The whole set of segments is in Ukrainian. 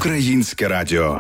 Українське радіо.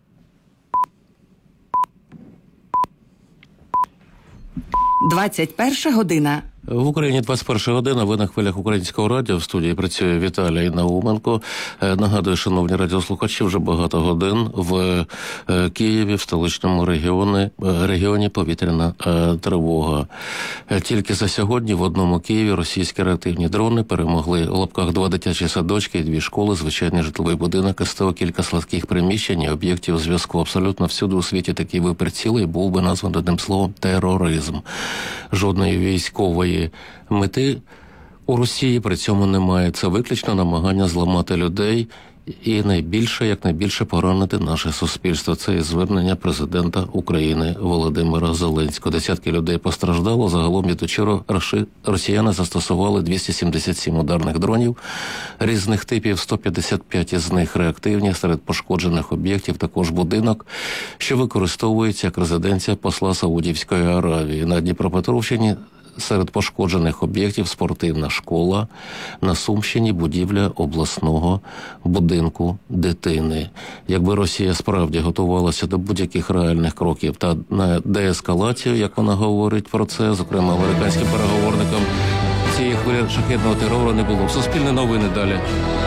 «21 година». В Україні 21 година, ви на хвилях Українського радіо. В студії працює Віталій Науменко. Нагадую, шановні радіослухачі, вже багато годин в Києві, в столичному регіоні повітряна тривога. Тільки за сьогодні в одному Києві російські реактивні дрони перемогли в лапках 2 дитячі садочки і 2 школи, звичайний житловий будинок, СТО, кілька складських приміщень і об'єктів зв'язку. Абсолютно всюди у світі такий випір цілий був би названий одним словом тероризм. Жодної військової мети у Росії при цьому немає. Це виключно намагання зламати людей і якнайбільше поранити наше суспільство. Це і звернення президента України Володимира Зеленського. Десятки людей постраждало. Загалом від учора росіяни застосували 277 ударних дронів різних типів, 155 із них реактивні. Серед пошкоджених об'єктів також будинок, що використовується як резиденція посла Саудівської Аравії. На Дніпропетровщині серед пошкоджених об'єктів спортивна школа, на Сумщині будівля обласного будинку дитини. Якби Росія справді готувалася до будь-яких реальних кроків та на деескалацію, як вона говорить про це, зокрема американським переговорникам, цієї хвилі шахедного терору не було. Суспільне новини далі.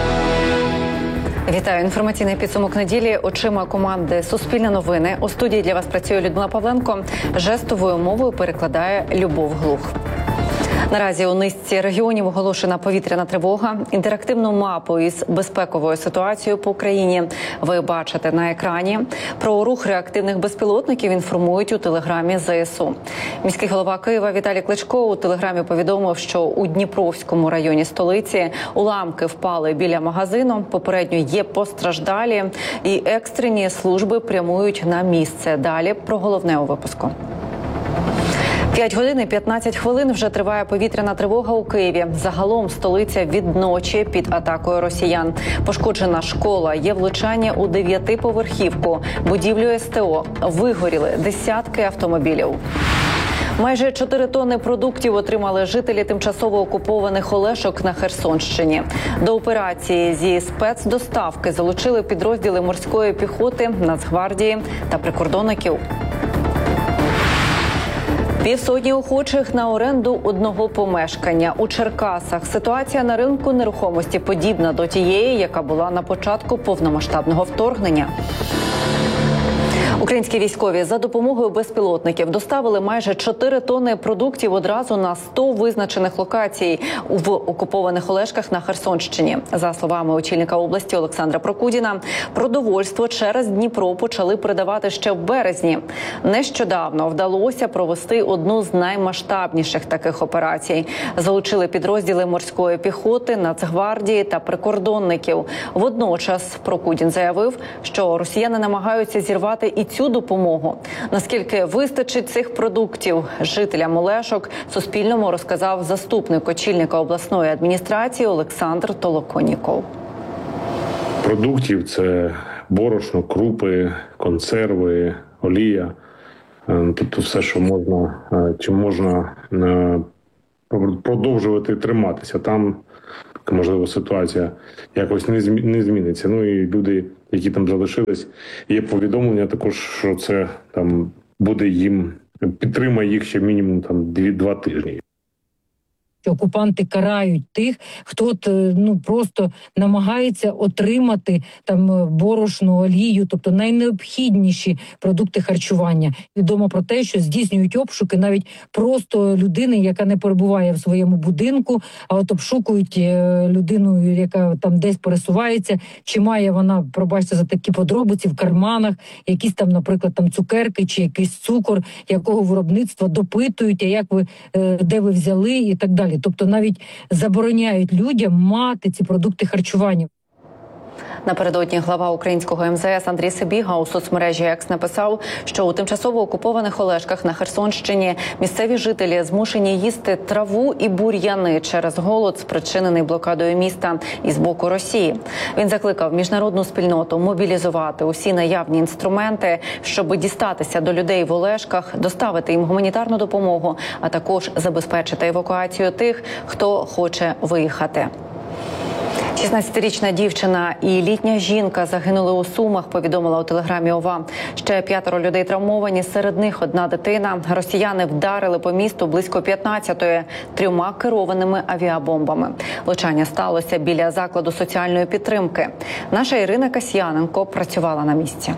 Вітаю. Інформаційний підсумок неділі очима команди «Суспільне новини». У студії для вас працює Людмила Павленко. Жестовою мовою перекладає Любов Глух. Наразі у низці регіонів оголошена повітряна тривога. Інтерактивну мапу із безпековою ситуацією по країні ви бачите на екрані. Про рух реактивних безпілотників інформують у телеграмі ЗСУ. Міський голова Києва Віталій Кличко у телеграмі повідомив, що у Дніпровському районі столиці уламки впали біля магазину. Попередньо є постраждалі і екстрені служби прямують на місце. Далі про головне у випуску. 5 годин і 15 хвилин вже триває повітряна тривога у Києві. Загалом столиця від ночі під атакою росіян. Пошкоджена школа, є влучання у 9-поверхівку, будівлю СТО. Вигоріли десятки автомобілів. Майже 4 тонни продуктів отримали жителі тимчасово окупованих Олешок на Херсонщині. До операції зі спецдоставки залучили підрозділи морської піхоти, Нацгвардії та прикордонників. 50 охочих на оренду одного помешкання. У Черкасах ситуація на ринку нерухомості подібна до тієї, яка була на початку повномасштабного вторгнення. Українські військові за допомогою безпілотників доставили майже 4 тонни продуктів одразу на 100 визначених локацій в окупованих Олешках на Херсонщині. За словами очільника області Олександра Прокудіна, продовольство через Дніпро почали передавати ще в березні. Нещодавно вдалося провести одну з наймасштабніших таких операцій. Залучили підрозділи морської піхоти, Нацгвардії та прикордонників. Водночас Прокудін заявив, що росіяни намагаються зірвати і цю допомогу. Наскільки вистачить цих продуктів жителям Олешок, Суспільному розказав заступник очільника обласної адміністрації Олександр Толоконіков. Продуктів – це борошно, крупи, консерви, олія. Тобто все, що можна, чим можна продовжувати триматися. Там, можливо, ситуація якось не зміниться. Ну і люди, які там залишились, є повідомлення також, що це там буде їм, підтримає їх ще мінімум там 2 тижні. Окупанти карають тих, хто просто намагається отримати там борошно, олію, тобто найнеобхідніші продукти харчування. Відомо про те, що здійснюють обшуки навіть просто людини, яка не перебуває в своєму будинку, а от обшукують людину, яка там десь пересувається, чи має вона, пробачте за такі подробиці, в карманах якісь там, наприклад, там цукерки чи якийсь цукор, якого виробництва, допитують, а як ви, де ви взяли і так далі. Тобто навіть забороняють людям мати ці продукти харчування. Напередодні глава українського МЗС Андрій Сибіга у соцмережі X написав, що у тимчасово окупованих Олешках на Херсонщині місцеві жителі змушені їсти траву і бур'яни через голод, спричинений блокадою міста із боку Росії. Він закликав міжнародну спільноту мобілізувати усі наявні інструменти, щоб дістатися до людей в Олешках, доставити їм гуманітарну допомогу, а також забезпечити евакуацію тих, хто хоче виїхати. 16-річна дівчина і літня жінка загинули у Сумах, повідомила у телеграмі ОВА. Ще 5 людей травмовані, серед них одна дитина. Росіяни вдарили по місту близько 15-ї 3 керованими авіабомбами. Влучання сталося біля закладу соціальної підтримки. Наша Ірина Касьяненко працювала на місці.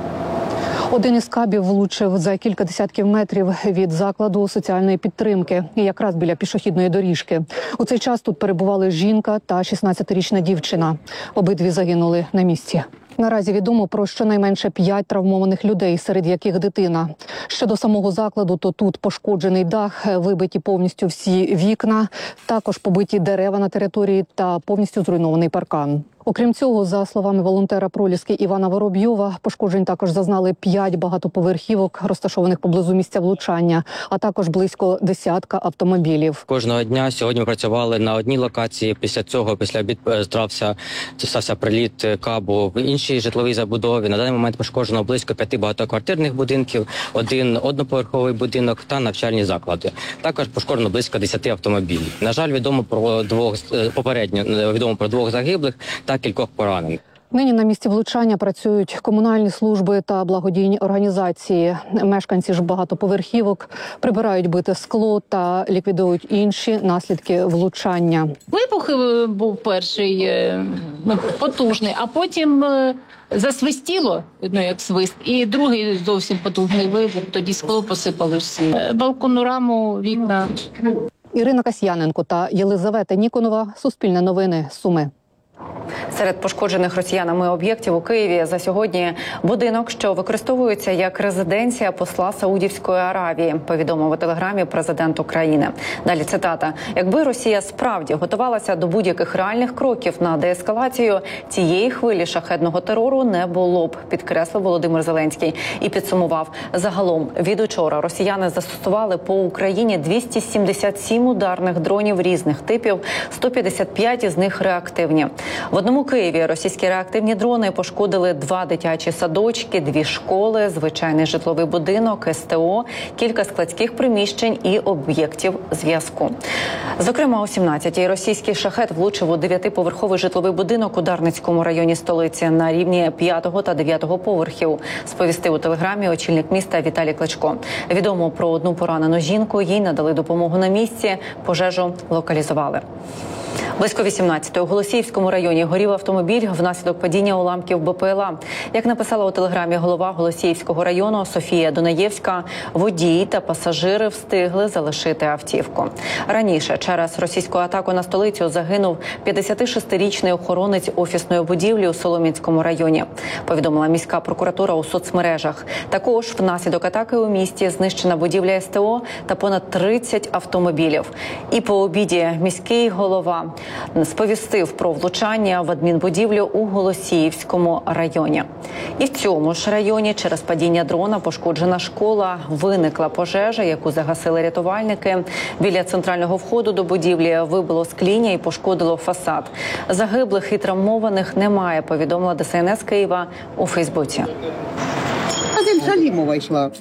Один із кабів влучив за кілька десятків метрів від закладу соціальної підтримки, і якраз біля пішохідної доріжки. У цей час тут перебували жінка та 16-річна дівчина. Обидві загинули на місці. Наразі відомо про щонайменше 5 травмованих людей, серед яких дитина. Щодо самого закладу, то тут пошкоджений дах, вибиті повністю всі вікна, також побиті дерева на території та повністю зруйнований паркан. Окрім цього, за словами волонтера Проліски Івана Воробйова, пошкоджень також зазнали 5 багатоповерхівок, розташованих поблизу місця влучання, а також близько 10 автомобілів. Кожного дня сьогодні ми працювали на одній локації. Після цього, після обід, стався приліт кабу в іншій житловій забудові. На даний момент пошкоджено близько 5 багатоквартирних будинків, 1 одноповерховий будинок та навчальні заклади. Також пошкоджено близько 10 автомобілів. На жаль, попередньо відомо про 2 загиблих та кількох поранених. Нині на місці влучання працюють комунальні служби та благодійні організації. Мешканці ж багатоповерхівок прибирають бите скло та ліквідують інші наслідки влучання. Вибух був перший потужний, а потім засвистіло, як свист, і другий зовсім потужний вибух, тоді скло посипали всі. Балконну раму, вікна. Ірина Касьяненко та Єлизавета Ніконова. Суспільне новини. Суми. Серед пошкоджених росіянами об'єктів у Києві за сьогодні будинок, що використовується як резиденція посла Саудівської Аравії, повідомив у телеграмі президент України. Далі цитата. «Якби Росія справді готувалася до будь-яких реальних кроків на деескалацію, цієї хвилі шахедного терору не було б», підкреслив Володимир Зеленський. І підсумував. Загалом від учора росіяни застосували по Україні 277 ударних дронів різних типів, 155 із них реактивні. В одному Києві російські реактивні дрони пошкодили 2 дитячі садочки, 2 школи, звичайний житловий будинок, СТО, кілька складських приміщень і об'єктів зв'язку. Зокрема, о 17-й російський шахет влучив у 9-поверховий житловий будинок у Дарницькому районі столиці на рівні 5-го та 9-го поверхів, сповістив у телеграмі очільник міста Віталій Кличко. Відомо про одну поранену жінку, їй надали допомогу на місці, пожежу локалізували. Близько 18-ї у Голосіївському районі горів автомобіль внаслідок падіння уламків БПЛА. Як написала у телеграмі голова Голосіївського району Софія Дунаєвська, водій та пасажири встигли залишити автівку. Раніше через російську атаку на столицю загинув 56-річний охоронець офісної будівлі у Солом'янському районі, повідомила міська прокуратура у соцмережах. Також внаслідок атаки у місті знищена будівля СТО та понад 30 автомобілів. І по обіді міський голова сповістив про влучання в адмінбудівлю у Голосіївському районі. І в цьому ж районі через падіння дрона пошкоджена школа, виникла пожежа, яку загасили рятувальники. Біля центрального входу до будівлі вибило скління і пошкодило фасад. Загиблих і травмованих немає, повідомила ДСНС Києва у Фейсбуці. Один Шалімова йшла.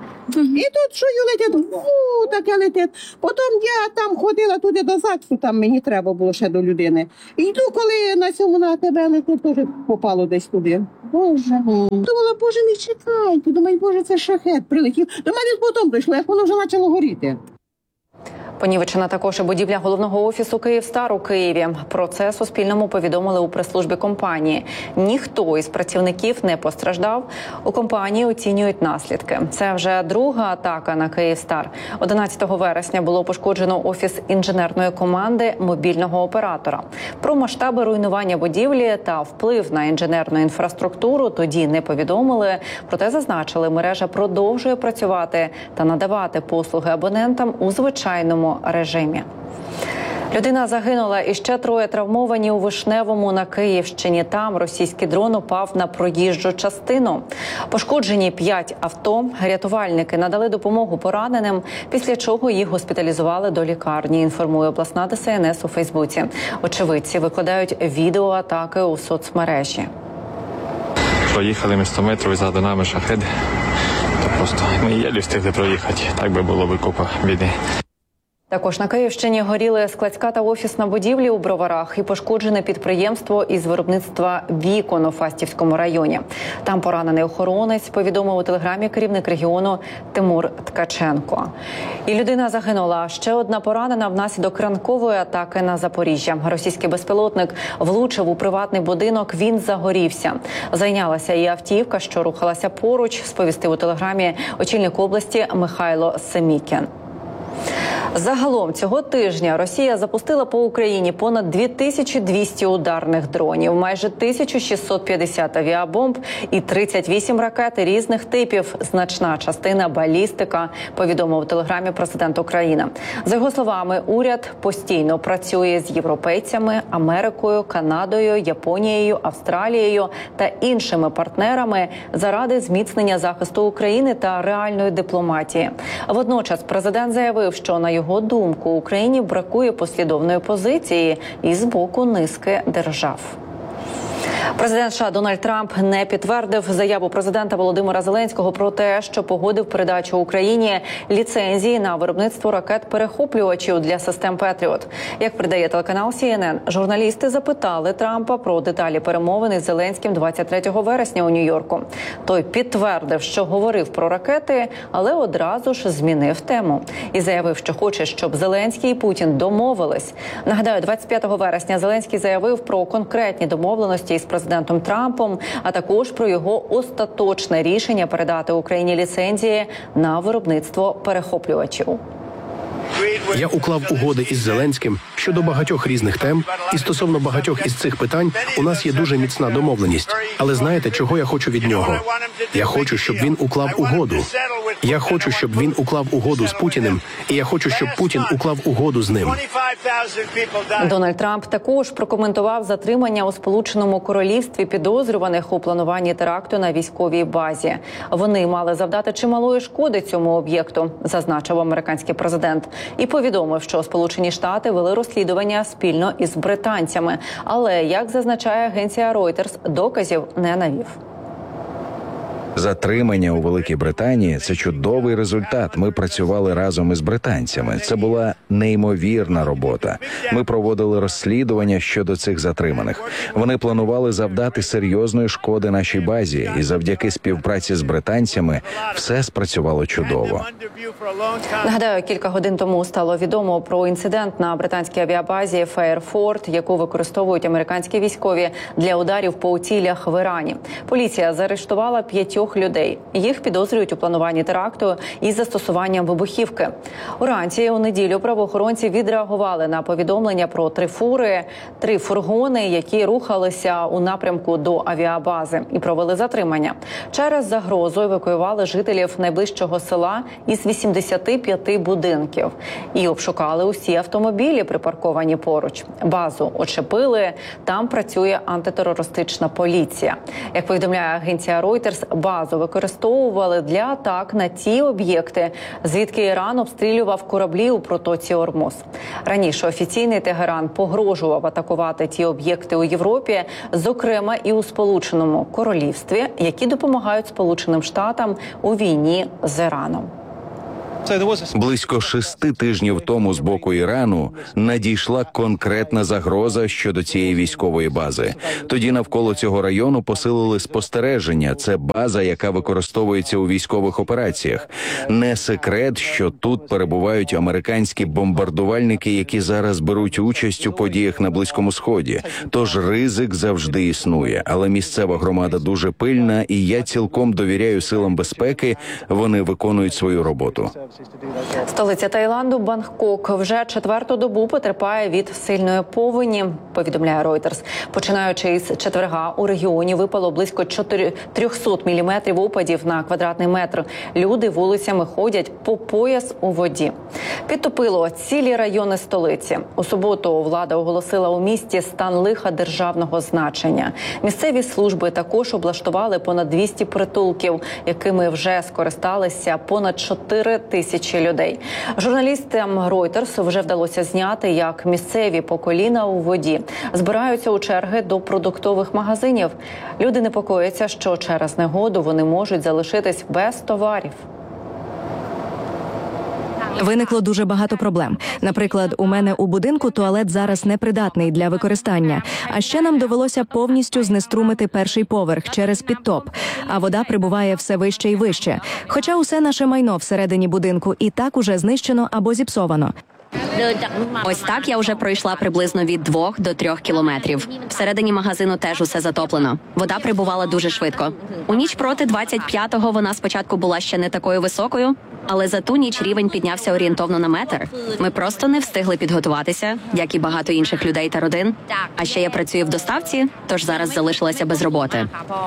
І тут що летять, таке летить. Потім я там ходила туди до ЗАГСу, там мені треба було ще до людини. І йду, коли на цьому на тебе летить, теж попало десь туди. Боже. Думала, боже, не чекайте. Думаю, боже, це шахет прилетів. До мене потім дійшло, як воно вже почало горіти. Понівечена також і будівля головного офісу «Київстар» у Києві. Про це Суспільному повідомили у прес-службі компанії. Ніхто із працівників не постраждав. У компанії оцінюють наслідки. Це вже друга атака на «Київстар». 11 вересня було пошкоджено офіс інженерної команди мобільного оператора. Про масштаби руйнування будівлі та вплив на інженерну інфраструктуру тоді не повідомили. Проте зазначили, мережа продовжує працювати та надавати послуги абонентам у звичайному режимі. Людина загинула і ще 3 травмовані у Вишневому на Київщині. Там російський дрон упав на проїжджу частину. Пошкоджені 5 авто. Рятувальники надали допомогу пораненим, після чого їх госпіталізували до лікарні, інформує обласна ДСНС у Фейсбуці. Очевидці викладають відео атаки у соцмережі. Проїхали ми 100 метрів і ззаду нами шахед. То просто ми єлі встигли проїхати. Так би було би купа біди. Також на Київщині горіли складська та офісна будівлі у Броварах і пошкоджене підприємство із виробництва вікон у Фастівському районі. Там поранений охоронець, повідомив у телеграмі керівник регіону Тимур Ткаченко. І людина загинула. Ще одна поранена внаслідок ранкової атаки на Запоріжжя. Російський безпілотник влучив у приватний будинок, він загорівся. Зайнялася і автівка, що рухалася поруч, сповістив у телеграмі очільник області Михайло Семікін. Загалом цього тижня Росія запустила по Україні понад 2200 ударних дронів, майже 1650 авіабомб і 38 ракет різних типів. Значна частина балістика, повідомив у телеграмі президент України. За його словами, уряд постійно працює з європейцями, Америкою, Канадою, Японією, Австралією та іншими партнерами заради зміцнення захисту України та реальної дипломатії. Водночас президент заявив, що на його думку Україні бракує послідовної позиції і з боку низки держав. Президент США Дональд Трамп не підтвердив заяву президента Володимира Зеленського про те, що погодив передачу Україні ліцензії на виробництво ракет-перехоплювачів для систем «Петріот». Як передає телеканал CNN, журналісти запитали Трампа про деталі перемовин із Зеленським 23 вересня у Нью-Йорку. Той підтвердив, що говорив про ракети, але одразу ж змінив тему і заявив, що хоче, щоб Зеленський і Путін домовились. Нагадаю, 25 вересня Зеленський заявив про конкретні домовленості із президентом Трампом, а також про його остаточне рішення передати Україні ліцензії на виробництво перехоплювачів. Я уклав угоди із Зеленським щодо багатьох різних тем, і стосовно багатьох із цих питань у нас є дуже міцна домовленість. Але знаєте, чого я хочу від нього? Я хочу, щоб він уклав угоду. Я хочу, щоб він уклав угоду з Путіним, і я хочу, щоб Путін уклав угоду з ним. Дональд Трамп також прокоментував затримання у Сполученому Королівстві підозрюваних у плануванні теракту на військовій базі. Вони мали завдати чималої шкоди цьому об'єкту, зазначив американський президент. І повідомив, що Сполучені Штати вели розслідування спільно із британцями. Але, як зазначає агенція Reuters, доказів не навів. Затримання у Великій Британії – це чудовий результат. Ми працювали разом із британцями. Це була неймовірна робота. Ми проводили розслідування щодо цих затриманих. Вони планували завдати серйозної шкоди нашій базі, і завдяки співпраці з британцями все спрацювало чудово. Нагадаю, кілька годин тому стало відомо про інцидент на британській авіабазі Фейерфорд, яку використовують американські військові для ударів по цілях в Ірані. Поліція заарештувала 5 людей. Їх підозрюють у плануванні теракту із застосуванням вибухівки. Уранці у неділю правоохоронці відреагували на повідомлення про 3 фургони, які рухалися у напрямку до авіабази, і провели затримання. Через загрозу евакуювали жителів найближчого села із 85 будинків і обшукали усі автомобілі, припарковані поруч. Базу очепили, там працює антитерористична поліція. Як повідомляє агенція Reuters, базу використовували для атак на ті об'єкти, звідки Іран обстрілював кораблі у протоці Ормуз. Раніше офіційний Тегеран погрожував атакувати ті об'єкти у Європі, зокрема і у Сполученому Королівстві, які допомагають Сполученим Штатам у війні з Іраном. Близько 6 тижнів тому з боку Ірану надійшла конкретна загроза щодо цієї військової бази. Тоді навколо цього району посилили спостереження. Це база, яка використовується у військових операціях. Не секрет, що тут перебувають американські бомбардувальники, які зараз беруть участь у подіях на Близькому Сході. Тож ризик завжди існує. Але місцева громада дуже пильна, і я цілком довіряю силам безпеки. Вони виконують свою роботу. Столиця Таїланду Бангкок вже 4-ту добу потерпає від сильної повені, повідомляє Reuters. Починаючи із четверга у регіоні випало близько 300 міліметрів опадів на квадратний метр. Люди вулицями ходять по пояс у воді. Підтопило цілі райони столиці. У суботу влада оголосила у місті стан лиха державного значення. Місцеві служби також облаштували понад 200 притулків, якими вже скористалися понад 4 тисячі людей. Журналістам Reuters вже вдалося зняти, як місцеві по коліна у воді збираються у черги до продуктових магазинів. Люди непокояться, що через негоду вони можуть залишитись без товарів. Виникло дуже багато проблем. Наприклад, у мене у будинку туалет зараз непридатний для використання. А ще нам довелося повністю знеструмити перший поверх через підтоп. А вода прибуває все вище і вище. Хоча усе наше майно всередині будинку і так уже знищено або зіпсовано. Ось так я вже пройшла приблизно від 2 до 3 кілометрів. Всередині магазину теж усе затоплено. Вода прибувала дуже швидко. У ніч проти 25-го вона спочатку була ще не такою високою, але за ту ніч рівень піднявся орієнтовно на метр. Ми просто не встигли підготуватися, як і багато інших людей та родин. А ще я працюю в доставці, тож зараз залишилася без роботи.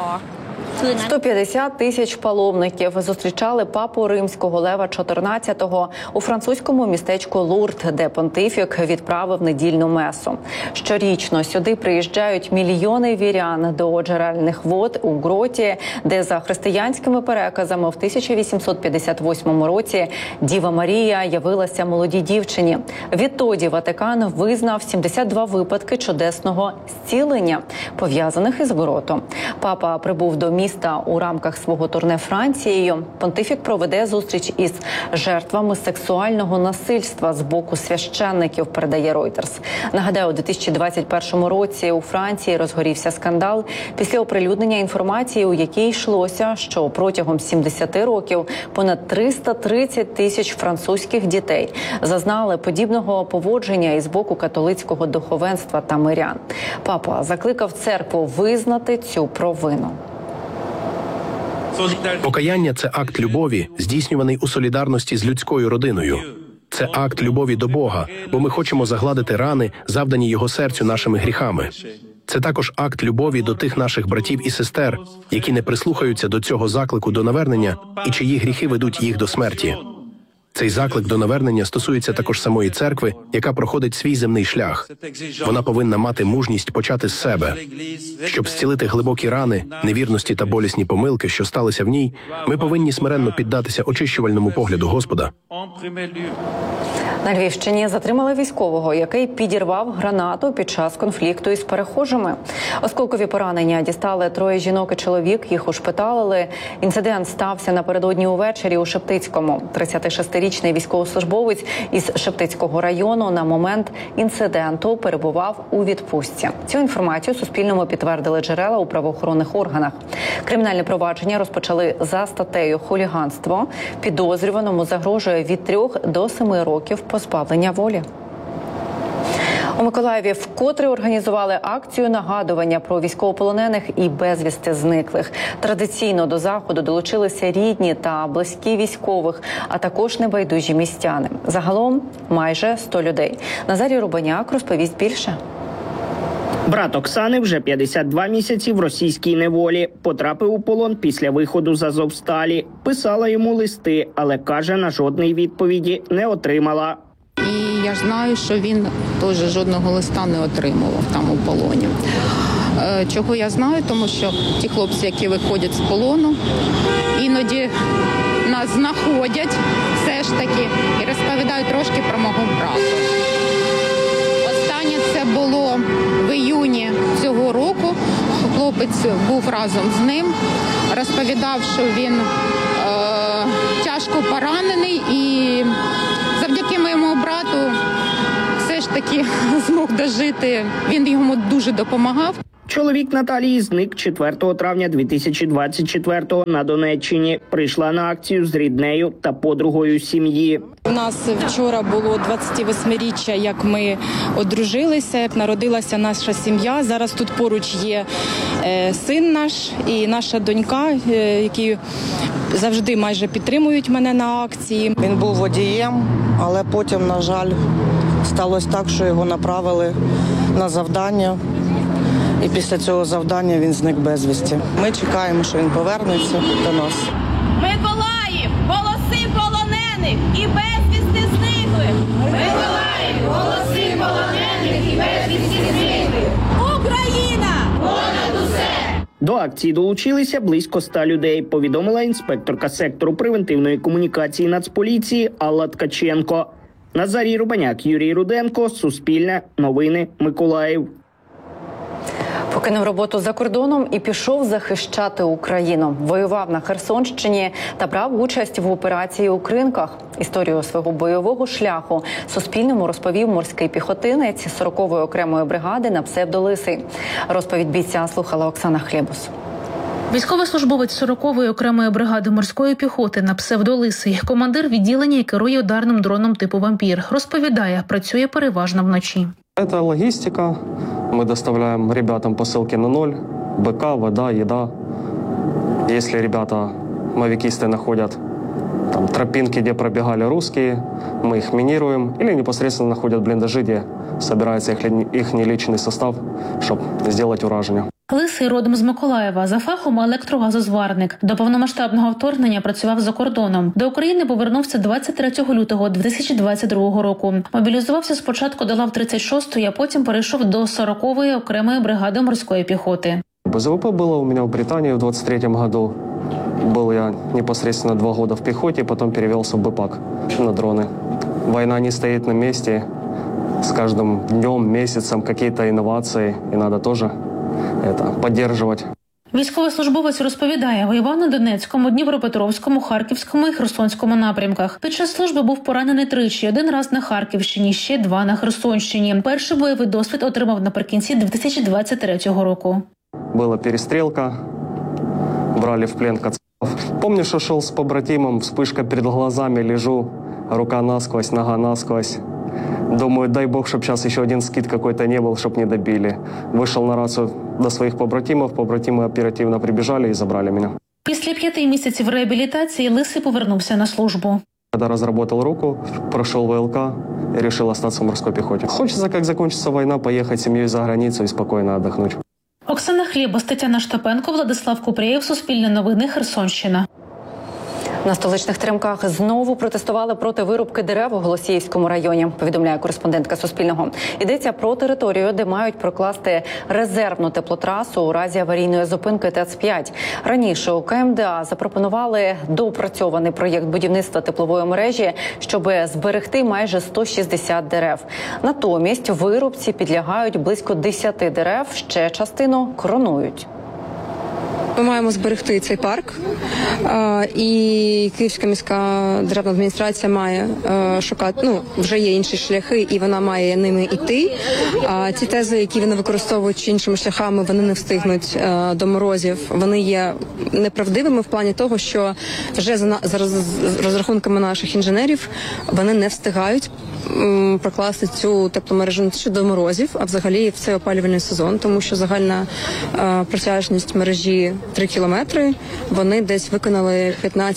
150 тисяч паломників зустрічали папу римського Лева XIV у французькому містечку Лурд, де понтифік відправив недільну месу. Щорічно сюди приїжджають мільйони вірян до джерельних вод у гроті, де за християнськими переказами в 1858 році Діва Марія явилася молодій дівчині. Відтоді Ватикан визнав 72 випадки чудесного зцілення, пов'язаних із гротом. Папа прибув до міста у рамках свого турне Францією. Понтифік проведе зустріч із жертвами сексуального насильства з боку священників, передає Reuters. Нагадаю, у 2021 році у Франції розгорівся скандал після оприлюднення інформації, у якій йшлося, що протягом 70 років понад 330 тисяч французьких дітей зазнали подібного поводження із боку католицького духовенства та мирян. Папа закликав церкву визнати цю провину. Покаяння – це акт любові, здійснюваний у солідарності з людською родиною. Це акт любові до Бога, бо ми хочемо загладити рани, завдані Його серцю нашими гріхами. Це також акт любові до тих наших братів і сестер, які не прислухаються до цього заклику до навернення і чиї гріхи ведуть їх до смерті. Цей заклик до навернення стосується також самої церкви, яка проходить свій земний шлях. Вона повинна мати мужність почати з себе. Щоб зцілити глибокі рани, невірності та болісні помилки, що сталися в ній, ми повинні смиренно піддатися очищувальному погляду Господа. На Львівщині затримали військового, який підірвав гранату під час конфлікту із перехожими. Осколкові поранення дістали 3 жінок і чоловік, їх ушпиталили. Інцидент стався напередодні увечері у Шептицькому. 36-річний військовослужбовець із Шептицького району на момент інциденту перебував у відпустці. Цю інформацію Суспільному підтвердили джерела у правоохоронних органах. Кримінальне провадження розпочали за статтею «Хуліганство». Підозрюваному загрожує від 3 до 7 років позбавлення волі. У Миколаєві вкотре організували акцію нагадування про військовополонених і безвісти зниклих. Традиційно до заходу долучилися рідні та близькі військових, а також небайдужі містяни. Загалом майже 100 людей. Назарій Рубаняк розповість більше. Брат Оксани вже 52 місяці в російській неволі. Потрапив у полон після виходу з Азовсталі. Писала йому листи, але, каже, на жодної відповіді не отримала. І я ж знаю, що він теж жодного листа не отримував там у полоні. Чого я знаю? Тому що ті хлопці, які виходять з полону, іноді нас знаходять все ж таки і розповідають трошки про мого брата. Останнє це було в іюні цього року. Хлопець був разом з ним, розповідав, що він тяжко поранений і завдяки моєму брату все ж таки змог дожити. Він йому дуже допомагав. Чоловік Наталії зник 4 травня 2024-го на Донеччині. Прийшла на акцію з ріднею та подругою сім'ї. У нас вчора було 28-річчя, як ми одружилися, як народилася наша сім'я. Зараз тут поруч є син наш і наша донька, які завжди майже підтримують мене на акції. Він був водієм, але потім, на жаль, сталося так, що його направили на завдання. І після цього завдання він зник безвісті. Ми чекаємо, що він повернеться до нас. Миколаїв, голоси полонених і безвісти зниклих! Миколаїв, голоси полонених і безвісти зниклих! Україна! Понад усе! До акції долучилися близько 100 людей, повідомила інспекторка сектору превентивної комунікації Нацполіції Алла Ткаченко. Назарій Рубаняк, Юрій Руденко, Суспільне, Новини, Миколаїв. Покинув роботу за кордоном і пішов захищати Україну. Воював на Херсонщині та брав участь в операції у Кринках. Історію свого бойового шляху Суспільному розповів морський піхотинець 40-ї окремої бригади на псевдо-Лисий. Розповідь бійця слухала Оксана Хлєбус. Військовослужбовець 40-ї окремої бригади морської піхоти на псевдо-Лисий, командир відділення і керує ударним дроном типу «Вампір». Розповідає, працює переважно вночі. Это логистика. Мы доставляем ребятам посылки на ноль, БК, вода, еда. Если ребята, мавикисты, находят там тропинки, где пробегали русские, мы их минируем. Или непосредственно находят блиндажи, где собирается их личный состав, чтобы сделать ураження. Лисий родом з Миколаєва, за фахом електрогазозварник. До повномасштабного вторгнення працював за кордоном. До України повернувся 23 лютого 2022 року. Мобілізувався спочатку до лав 36-ї, а потім перейшов до 40-ї окремої бригади морської піхоти. БЗВП было у меня в Британии в 23-м году. Был я непосредственно 2 года в пехоте, потом перевелся в БПАК на дроны. Война не стоит на месте. С каждым днем, месяцем какие-то инновации, и надо тоже підтримувати. Військовослужбовець розповідає, воював на Донецькому, Дніпропетровському, Харківському і Херсонському напрямках. Під час служби був поранений тричі, 1 раз на Харківщині, ще 2 на Херсонщині. Перший бойовий досвід отримав наприкінці 2023 року. Була перестрілка, брали в плен кацапів. Помню, що йшов з побратимом, вспишка перед глазами, лежу, рука насквозь, нога насквозь. Думаю, дай бог, чтобы сейчас еще один скид какой-то не был, чтобы не добили. Вышел на рацию до своих побратимов, побратимы оперативно прибежали и забрали меня. Після 5 місяців реабілітації Лисий повернувся на службу. Когда разработал руку, прошел ВЛК и решил остаться в морской пехоте. Хочется, как закончится война, поехать с семьей за границу и спокойно отдохнуть. Оксана Хлєбус, Тетяна Штапенко, Владислав Купрієв, Суспільне новини, Херсонщина. На столичних теремках знову протестували проти вирубки дерев у Голосіївському районі, повідомляє кореспондентка Суспільного. Йдеться про територію, де мають прокласти резервну теплотрасу у разі аварійної зупинки ТЕЦ-5. Раніше у КМДА запропонували доопрацьований проєкт будівництва теплової мережі, щоб зберегти майже 160 дерев. Натомість вирубці підлягають близько 10 дерев, ще частину кронують. Ми маємо зберегти цей парк, і Київська міська державна адміністрація має шукати, вже є інші шляхи, і вона має ними йти. А ці тези, які вони використовують іншими шляхами, вони не встигнуть до морозів. Вони є неправдивими в плані того, що вже за розрахунками наших інженерів вони не встигають прокласти цю тепломережу не тільки до морозів, а взагалі в цей опалювальний сезон, тому що загальна протяжність мережі 3 кілометри, вони десь виконали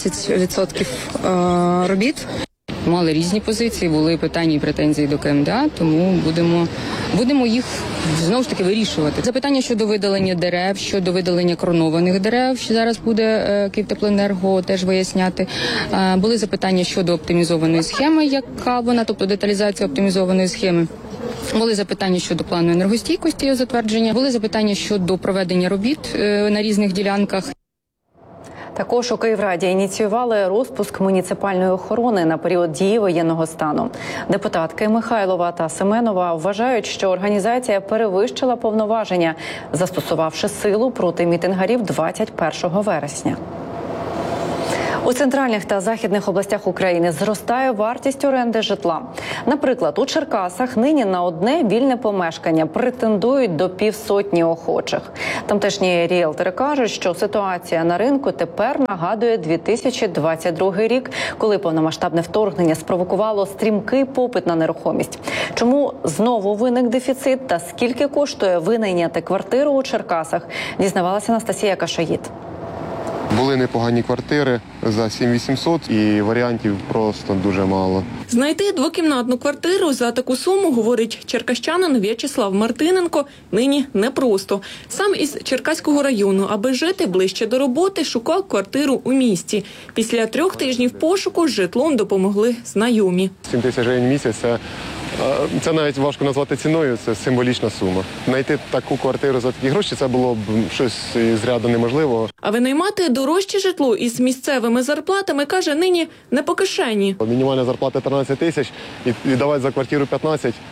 15% робіт. Мали різні позиції, були питання і претензії до КМДА, тому будемо їх знову ж таки вирішувати. Запитання щодо видалення дерев, щодо видалення кронованих дерев, що зараз буде Київтеплоенерго теж виясняти. Були запитання щодо оптимізованої схеми, яка вона, тобто деталізація оптимізованої схеми. Були запитання щодо плану енергостійкості його затвердження, були запитання щодо проведення робіт на різних ділянках. Також у Київраді ініціювали розпуск муніципальної охорони на період дії воєнного стану. Депутатки Михайлова та Семенова вважають, що організація перевищила повноваження, застосувавши силу проти мітингарів 21 вересня. У центральних та західних областях України зростає вартість оренди житла. Наприклад, у Черкасах нині на одне вільне помешкання претендують до 50 охочих. Тамтешні ріелтори кажуть, що ситуація на ринку тепер нагадує 2022 рік, коли повномасштабне вторгнення спровокувало стрімкий попит на нерухомість. Чому знову виник дефіцит та скільки коштує винайняти квартиру у Черкасах, дізнавалася Анастасія Кашаїд. Були непогані квартири за 7800 і варіантів просто дуже мало. Знайти двокімнатну квартиру за таку суму, говорить черкащанин В'ячеслав Мартиненко, нині непросто. Сам із Черкаського району, аби жити ближче до роботи, шукав квартиру у місті. Після 3 тижнів пошуку з житлом допомогли знайомі. 7 тисяч гривень в місяць – це навіть важко назвати ціною, це символічна сума. Знайти таку квартиру за такі гроші – це було б щось з ряду неможливого. А винаймати дорожче житло із місцевими зарплатами, каже, нині не по кишені. Мінімальна зарплата 13 тисяч і давати за квартиру 15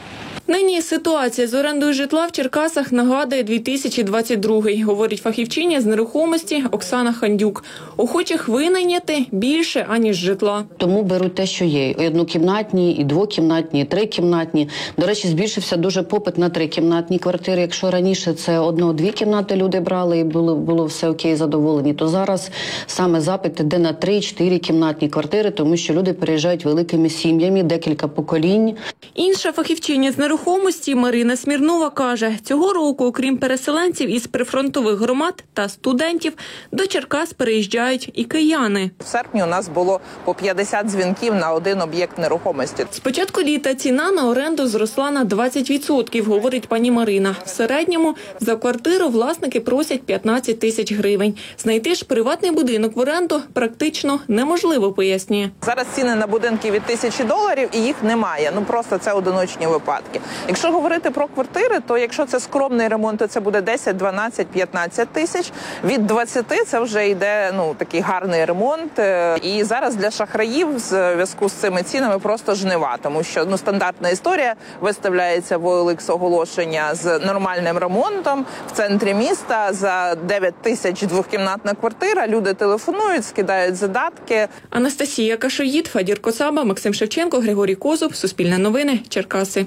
Нині ситуація з орендою житла в Черкасах нагадує 2022-й, говорить фахівчиня з нерухомості Оксана Хандюк. Охочих винайняти більше, аніж житла. Тому беруть те, що є. І однокімнатні, і двокімнатні, і трикімнатні. До речі, збільшився дуже попит на трикімнатні квартири. Якщо раніше це 1-2 кімнати люди брали і було все окей, задоволені, то зараз саме запит іде на 3-4 кімнатні квартири, тому що люди переїжджають великими сім'ями, декілька поколінь. Інша фахівчиня з нерухомості Марина Смірнова каже, цього року, окрім переселенців із прифронтових громад та студентів, до Черкас переїжджають і кияни. В серпні у нас було по 50 дзвінків на один об'єкт нерухомості. З початку літа ціна на оренду зросла на 20%, говорить пані Марина. В середньому за квартиру власники просять 15 тисяч гривень. Знайти ж приватний будинок в оренду практично неможливо, пояснює. Зараз ціни на будинки від $1000 і їх немає. Просто це одиночні випадки. Якщо говорити про квартири, то якщо це скромний ремонт, то це буде 10, 12, 15 тисяч. Від 20 це вже йде такий гарний ремонт. І зараз для шахраїв в зв'язку з цими цінами просто жнива, тому що стандартна історія виставляється в OLX оголошення з нормальним ремонтом в центрі міста за 9 тисяч двокімнатна квартира. Люди телефонують, скидають задатки. Анастасія Кашоїд, Фадір Коцаба, Максим Шевченко, Григорій Козуб, Суспільне новини, Черкаси.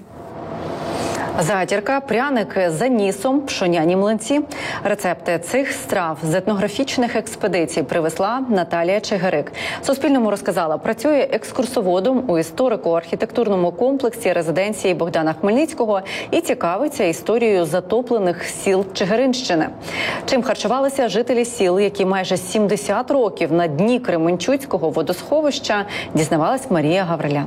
Затірка, пряники з анісом, пшоняні млинці. Рецепти цих страв з етнографічних експедицій привезла Наталія Чигирик. Суспільному розказала, працює екскурсоводом у історико-архітектурному комплексі резиденції Богдана Хмельницького і цікавиться історією затоплених сіл Чигиринщини. Чим харчувалися жителі сіл, які майже 70 років на дні Кременчуцького водосховища, дізнавалась Марія Гаврилян.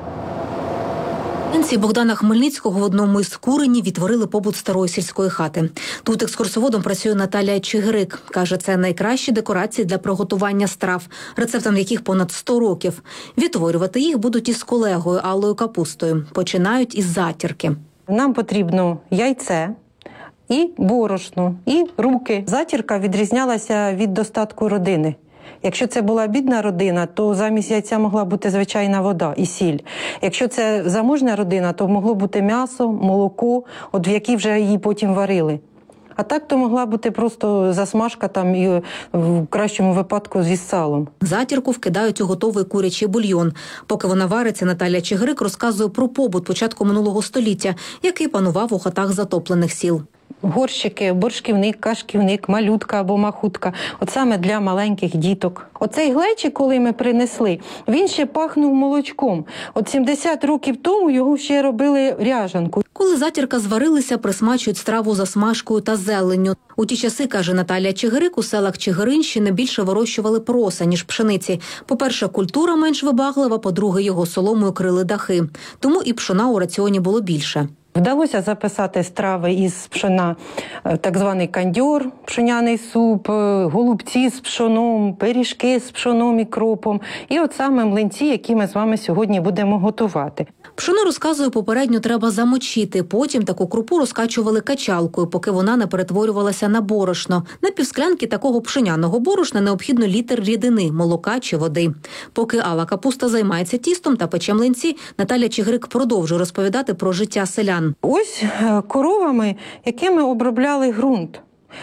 Резиденції Богдана Хмельницького в одному із куренів відтворили побут старої сільської хати. Тут екскурсоводом працює Наталія Чигирик. Каже, це найкращі декорації для приготування страв, рецептам яких понад 100 років. Відтворювати їх будуть із колегою Аллою Капустою. Починають із затірки. Нам потрібно яйце, і борошно, і руки. Затірка відрізнялася від достатку родини. Якщо це була бідна родина, то замість яйця могла бути звичайна вода і сіль. Якщо це заможна родина, то могло бути м'ясо, молоко, в які вже її потім варили. А так то могла бути просто засмажка там і в кращому випадку зі салом. Затірку вкидають у готовий курячий бульйон. Поки вона вариться, Наталія Чигирик розказує про побут початку минулого століття, який панував у хатах затоплених сіл. Горщики, борщківник, кашківник, малютка або махутка. От саме для маленьких діток. Оцей глечик, коли ми принесли, він ще пахнув молочком. От 70 років тому його ще робили ряжанку. Коли затірка зварилися, присмачують страву засмажкою та зеленню. У ті часи, каже Наталія Чигирик, у селах Чигиринщини більше вирощували проса, ніж пшениці. По-перше, культура менш вибаглива, по-друге, його соломою крили дахи. Тому і пшона у раціоні було більше. Вдалося записати страви із пшона, так званий кандьор, пшоняний суп, голубці з пшоном, пиріжки з пшоном і кропом. І от саме млинці, які ми з вами сьогодні будемо готувати. Пшоно, розказує, попередньо треба замочити. Потім таку крупу розкачували качалкою, поки вона не перетворювалася на борошно. На півсклянки такого пшеняного борошна необхідно літр рідини, молока чи води. Поки Алла Капуста займається тістом та пече млинці, Наталія Чигирик продовжує розповідати про життя селян. Ось коровами, якими обробляли ґрунт.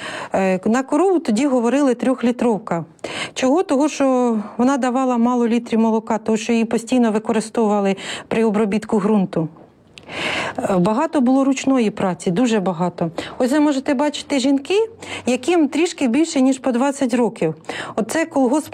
На корову тоді говорили 3-літровка. Чого? Того, що вона давала мало літрів молока, тому що її постійно використовували при обробітку ґрунту. Багато було ручної праці, дуже багато. Ось ви можете бачити жінки, яким трішки більше, ніж по 20 років. Оце колгосп